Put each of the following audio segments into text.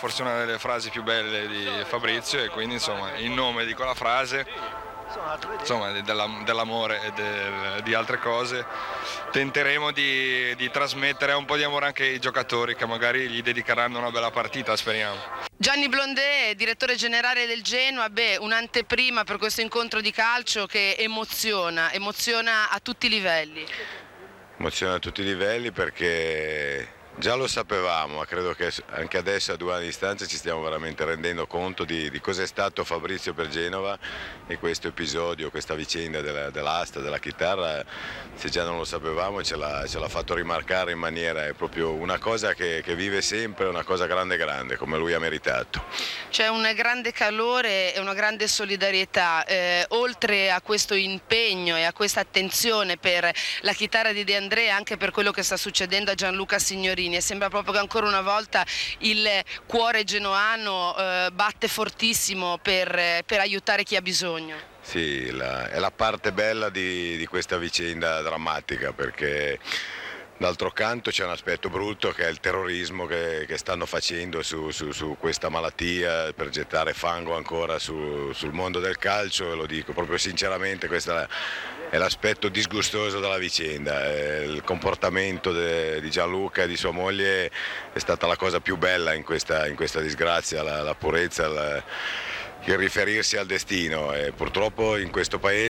forse una delle frasi più belle di Fabrizio, e quindi insomma in nome di quella frase, insomma dell'amore e di altre cose, tenteremo di trasmettere un po' di amore anche ai giocatori, che magari gli dedicheranno una bella partita, speriamo. Gianni Blondé, direttore generale del Genoa, un'anteprima per questo incontro di calcio che emoziona a tutti i livelli. Emoziona a tutti i livelli perché già lo sapevamo, ma credo che anche adesso a 2 anni di distanza ci stiamo veramente rendendo conto di cosa è stato Fabrizio per Genova, e questo episodio, questa vicenda dell'asta, della chitarra, se già non lo sapevamo ce l'ha fatto rimarcare in maniera, è proprio una cosa che vive sempre, una cosa grande come lui ha meritato. C'è un grande calore e una grande solidarietà, oltre a questo impegno e a questa attenzione per la chitarra di De André, anche per quello che sta succedendo a Gianluca Signorini, e sembra proprio che ancora una volta il cuore genoano batte fortissimo per aiutare chi ha bisogno. Sì, è la parte bella di questa vicenda drammatica, perché d'altro canto c'è un aspetto brutto che è il terrorismo che stanno facendo su questa malattia per gettare fango ancora sul mondo del calcio, e lo dico proprio sinceramente, questo è l'aspetto disgustoso della vicenda. Il comportamento di Gianluca e di sua moglie è stata la cosa più bella in questa disgrazia, la purezza, il riferirsi al destino, e purtroppo in questo paese,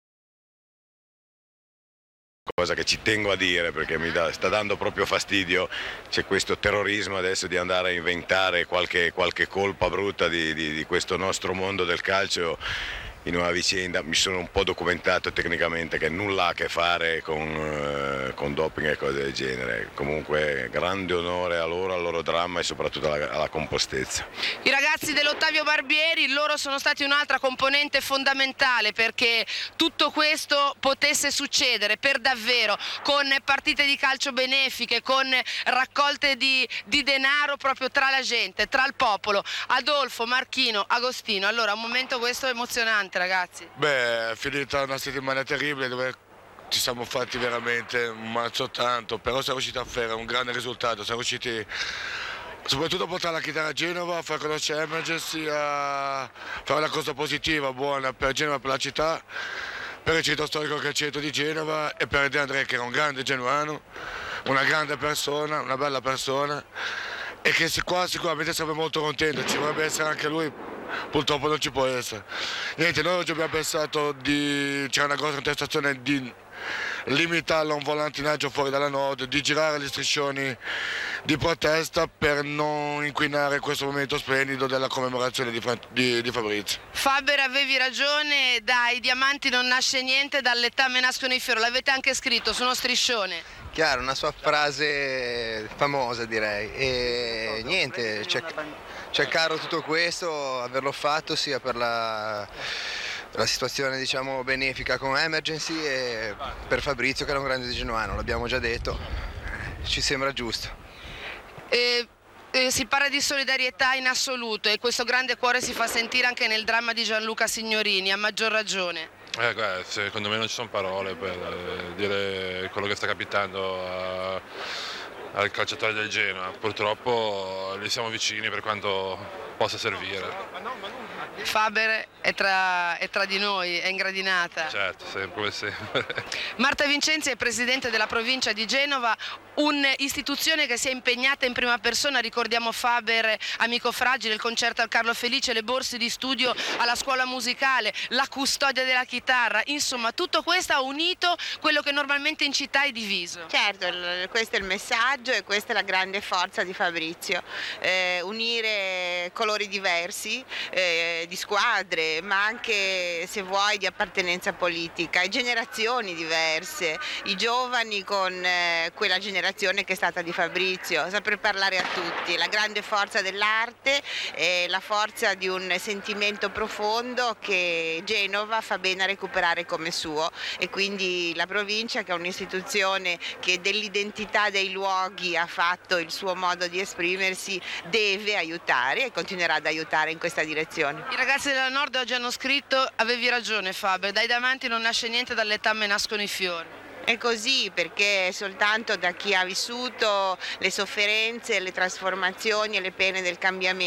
cosa che ci tengo a dire perché sta dando proprio fastidio, c'è questo terrorismo adesso di andare a inventare qualche colpa brutta di questo nostro mondo del calcio in una vicenda. Mi sono un po' documentato tecnicamente che nulla ha a che fare con doping e cose del genere. Comunque grande onore a loro, al loro dramma e soprattutto alla compostezza. I ragazzi dell'Ottavio Barbieri, loro sono stati un'altra componente fondamentale perché tutto questo potesse succedere per davvero, con partite di calcio benefiche, con raccolte di denaro proprio tra la gente, tra il popolo. Adolfo, Marchino, Agostino, allora un momento questo emozionante, ragazzi. È finita una settimana terribile dove ci siamo fatti veramente un mazzo tanto, però siamo riusciti a fare un grande risultato, siamo riusciti soprattutto a portare la chitarra a Genova, a far conoscere Emergency, a fare una cosa positiva, buona per Genova, per la città, per il centro storico che è il centro di Genova, e per De André, che era un grande genuano, una grande persona, una bella persona, e che qua sicuramente sarebbe molto contento, ci vorrebbe essere anche lui. Purtroppo non ci può essere. Niente, noi oggi abbiamo pensato c'era una grossa contestazione di limitarlo a un volantinaggio fuori dalla nord, di girare gli striscioni di protesta per non inquinare questo momento splendido della commemorazione di Fabrizio. Faber, avevi ragione, dai diamanti non nasce niente, dall'età me nascono i fiori, l'avete anche scritto su uno striscione. Chiaro, una sua frase famosa direi, e niente, c'è caro tutto questo, averlo fatto sia per la situazione diciamo benefica con Emergency e per Fabrizio che era un grande genuano, l'abbiamo già detto, ci sembra giusto. Si parla di solidarietà in assoluto e questo grande cuore si fa sentire anche nel dramma di Gianluca Signorini, a maggior ragione. Secondo me non ci sono parole per dire quello che sta capitando al calciatore del Genoa. Purtroppo gli siamo vicini per quanto possa servire. Faber è tra di noi, è in gradinata. Certo, come sempre. Marta Vincenzi è presidente della provincia di Genova, un'istituzione che si è impegnata in prima persona, ricordiamo Faber, amico fragile, il concerto al Carlo Felice, le borse di studio alla scuola musicale, la custodia della chitarra, insomma tutto questo ha unito quello che normalmente in città è diviso. Certo, questo è il messaggio e questa è la grande forza di Fabrizio, unire colori diversi, di squadre, ma anche se vuoi di appartenenza politica, e generazioni diverse, i giovani con quella generazione che è stata di Fabrizio, saper parlare a tutti, la grande forza dell'arte e la forza di un sentimento profondo che Genova fa bene a recuperare come suo, e quindi la provincia, che è un'istituzione che dell'identità dei luoghi ha fatto il suo modo di esprimersi, deve aiutare e continuerà ad aiutare in questa direzione. I ragazzi della Nord oggi hanno scritto: avevi ragione Faber, dai davanti non nasce niente, dall'età me nascono i fiori. È così, perché soltanto da chi ha vissuto le sofferenze, le trasformazioni e le pene del cambiamento